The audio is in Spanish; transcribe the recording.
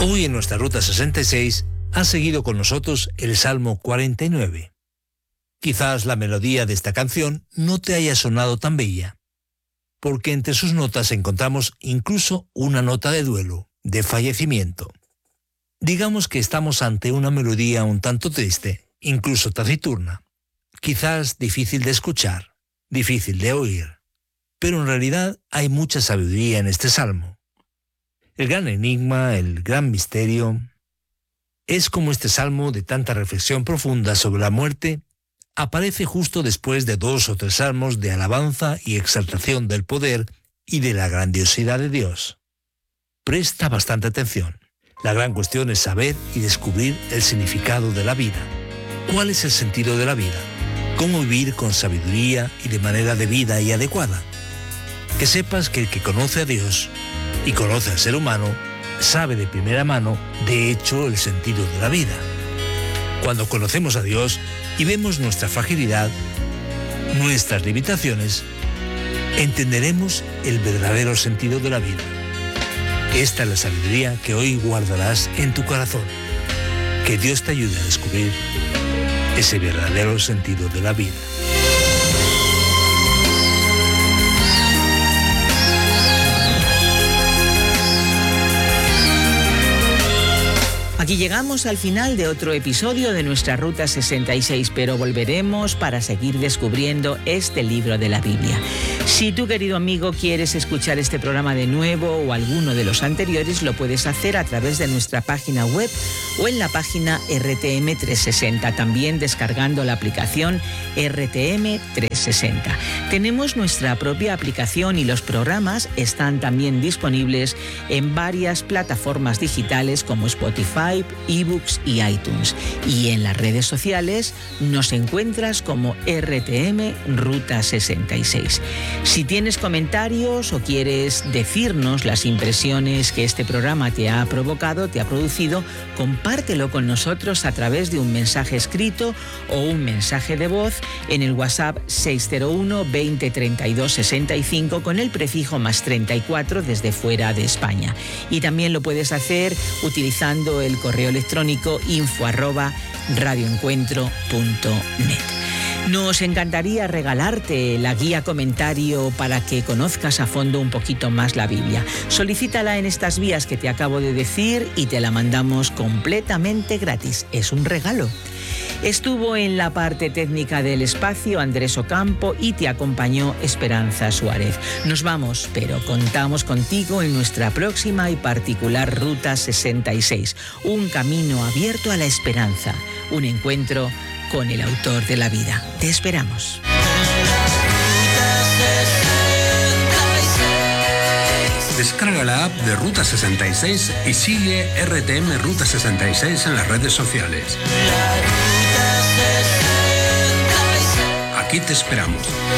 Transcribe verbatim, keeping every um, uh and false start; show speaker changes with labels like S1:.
S1: Hoy en nuestra Ruta sesenta y seis ha seguido con nosotros el Salmo cuarenta y nueve. Quizás la melodía de esta canción no te haya sonado tan bella, porque entre sus notas encontramos incluso una nota de duelo, de fallecimiento. Digamos que estamos ante una melodía un tanto triste, incluso taciturna, quizás difícil de escuchar, difícil de oír, pero en realidad hay mucha sabiduría en este salmo. El gran enigma, el gran misterio, es como este salmo de tanta reflexión profunda sobre la muerte aparece justo después de dos o tres salmos de alabanza y exaltación del poder y de la grandiosidad de Dios. Presta bastante atención. La gran cuestión es saber y descubrir el significado de la vida. ¿Cuál es el sentido de la vida? ¿Cómo vivir con sabiduría y de manera debida y adecuada? Que sepas que el que conoce a Dios y conoce al ser humano sabe de primera mano, de hecho, el sentido de la vida. Cuando conocemos a Dios y vemos nuestra fragilidad, nuestras limitaciones, entenderemos el verdadero sentido de la vida. Esta es la sabiduría que hoy guardarás en tu corazón. Que Dios te ayude a descubrir ese verdadero sentido de la vida.
S2: Aquí llegamos al final de otro episodio de nuestra Ruta sesenta y seis, pero volveremos para seguir descubriendo este libro de la Biblia. Si tú, querido amigo, quieres escuchar este programa de nuevo o alguno de los anteriores, lo puedes hacer a través de nuestra página web o en la página R T M trescientos sesenta, también descargando la aplicación R T M trescientos sesenta. Tenemos nuestra propia aplicación y los programas están también disponibles en varias plataformas digitales como Spotify, eBooks y iTunes. Y en las redes sociales nos encuentras como R T M Ruta sesenta y seis. Si tienes comentarios o quieres decirnos las impresiones que este programa te ha provocado, te ha producido, compártelo con nosotros a través de un mensaje escrito o un mensaje de voz en el WhatsApp seis cero uno, veinte, treinta y dos, sesenta y cinco con el prefijo más treinta y cuatro desde fuera de España. Y también lo puedes hacer utilizando el correo electrónico info arroba radioencuentro punto net. Nos encantaría regalarte la guía comentario para que conozcas a fondo un poquito más la Biblia. Solicítala en estas vías que te acabo de decir y te la mandamos completamente gratis. Es un regalo. Estuvo en la parte técnica del espacio Andrés Ocampo y te acompañó Esperanza Suárez. Nos vamos, pero contamos contigo en nuestra próxima y particular Ruta sesenta y seis. Un camino abierto a la esperanza. Un encuentro con el autor de la vida. Te esperamos.
S3: Descarga la app de Ruta sesenta y seis y sigue R T M Ruta sesenta y seis en las redes sociales. Aquí te esperamos.